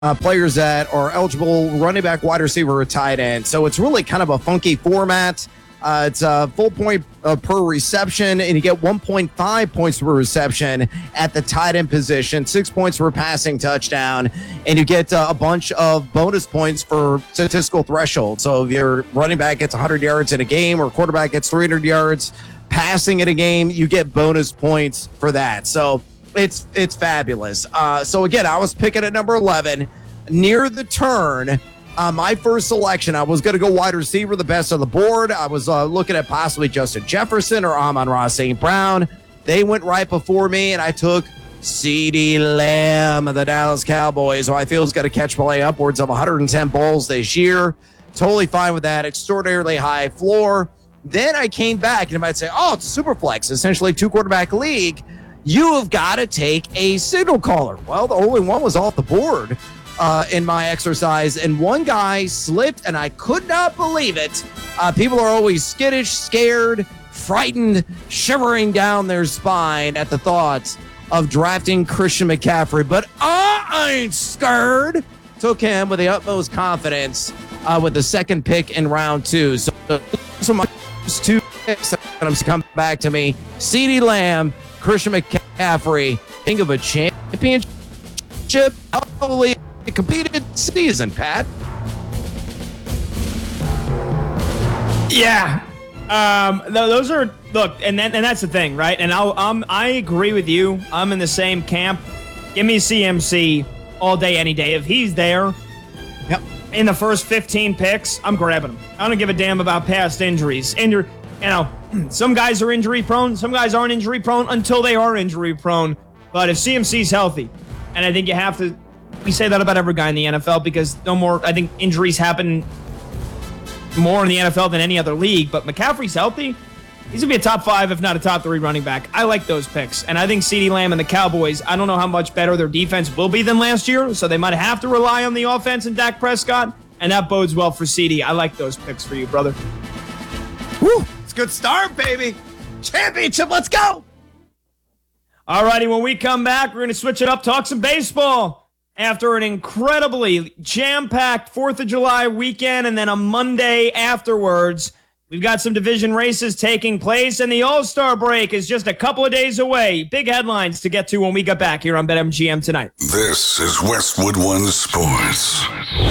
players that are eligible, running back, wide receiver, or tight end. So it's really kind of a funky format. It's a full point per reception, and you get 1.5 points per reception at the tight end position, 6 points per passing touchdown, and you get a bunch of bonus points for statistical threshold. So if your running back gets 100 yards in a game or quarterback gets 300 yards passing in a game, you get bonus points for that. So it's fabulous. So again, I was picking at number 11 near the turn. My first selection, I was going to go wide receiver, the best on the board. I was looking at possibly Justin Jefferson or Amon-Ra St. Brown. They went right before me, and I took CeeDee Lamb of the Dallas Cowboys, who I feel is going to catch play upwards of 110 balls this year. Totally fine with that. Extraordinarily high floor. Then I came back, and you might say, oh, it's a super flex, essentially two-quarterback league. You have got to take a signal caller. Well, the only one was off the board in my exercise, and one guy slipped, and I could not believe it. People are always skittish, scared, frightened, shivering down their spine at the thought of drafting Christian McCaffrey, but I ain't scared. Took him with the utmost confidence with the second pick in round 2. So those are my two picks that are come back to me. CeeDee Lamb, Christian McCaffrey. Think of a championship, probably a competed season, Pat. Yeah. Those are, look, and that's the thing, right? And I agree with you. I'm in the same camp. Give me CMC all day, any day. If he's there, yep, in the first 15 picks, I'm grabbing him. I don't give a damn about past injuries. Some guys are injury prone. Some guys aren't injury prone until they are injury prone. But if CMC's healthy, and I think you have to, we say that about every guy in the NFL because I think injuries happen more in the NFL than any other league. But McCaffrey's healthy. He's going to be a top 5, if not a top 3 running back. I like those picks. And I think CeeDee Lamb and the Cowboys, I don't know how much better their defense will be than last year, so they might have to rely on the offense and Dak Prescott, and that bodes well for CeeDee. I like those picks for you, brother. Woo! It's a good start, baby. Championship, let's go! All righty, when we come back, we're going to switch it up, talk some baseball. After an incredibly jam-packed 4th of July weekend and then a Monday afterwards, we've got some division races taking place, and the All-Star break is just a couple of days away. Big headlines to get to when we get back here on BetMGM tonight. This is Westwood One Sports.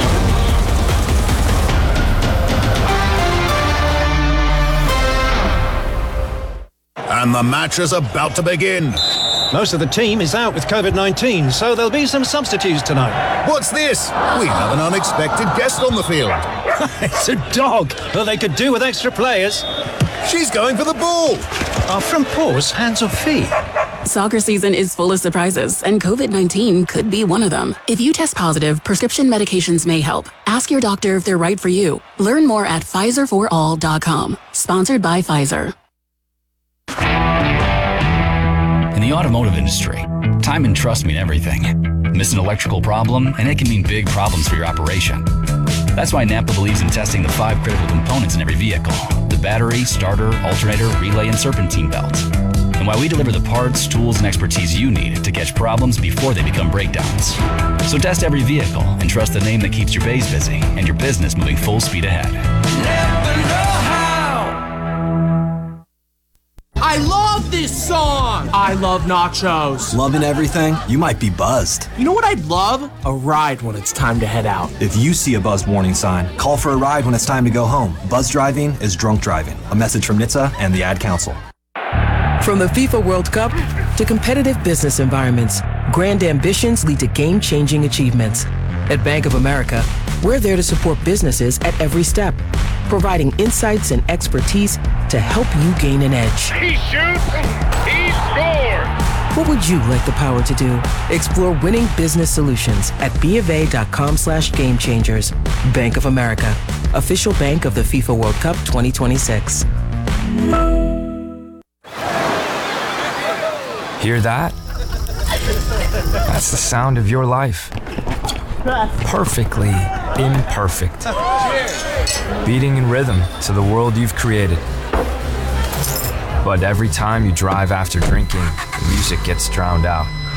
And the match is about to begin. Most of the team is out with COVID-19, so there'll be some substitutes tonight. What's this? We have an unexpected guest on the field. It's a dog. Well, they could do with extra players. She's going for the ball. Are front paws hands or feet? Soccer season is full of surprises, and COVID-19 could be one of them. If you test positive, prescription medications may help. Ask your doctor if they're right for you. Learn more at PfizerForAll.com. Sponsored by Pfizer. In the automotive industry, time and trust mean everything. Miss an electrical problem, and it can mean big problems for your operation. That's why Napa believes in testing the 5 critical components in every vehicle: the battery, starter, alternator, relay, and serpentine belt. And why we deliver the parts, tools, and expertise you need to catch problems before they become breakdowns. So test every vehicle and trust the name that keeps your bays busy and your business moving full speed ahead. Never know how. I love this song. I love nachos. Loving everything? You might be buzzed. You know what I'd love? A ride when it's time to head out. If you see a buzzed warning sign, call for a ride when it's time to go home. Buzz driving is drunk driving. A message from NHTSA and the Ad Council. From the FIFA World Cup to competitive business environments, grand ambitions lead to game-changing achievements. At Bank of America, we're there to support businesses at every step, providing insights and expertise to help you gain an edge. He shoots, he scores! What would you like the power to do? Explore winning business solutions at BofA.com/gamechangers. Bank of America, official bank of the FIFA World Cup 2026. Hear that? That's the sound of your life. Perfectly imperfect. Beating in rhythm to the world you've created. But every time you drive after drinking, the music gets drowned out.